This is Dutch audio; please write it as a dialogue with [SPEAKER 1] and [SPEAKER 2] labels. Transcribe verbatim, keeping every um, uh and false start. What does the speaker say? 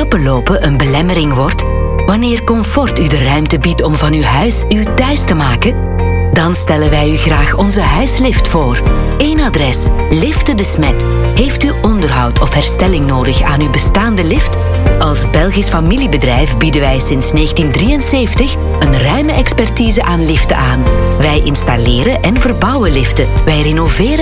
[SPEAKER 1] trappenlopen een belemmering wordt, wanneer comfort u de ruimte biedt om van uw huis uw thuis te maken, dan stellen wij u graag onze huislift voor. Eén adres, Liften de Smet. Heeft u onderhoud of herstelling nodig aan uw bestaande lift? Als Belgisch familiebedrijf bieden wij sinds negentien drieënzeventig een ruime expertise aan liften aan. Wij installeren en verbouwen liften. Wij renoveren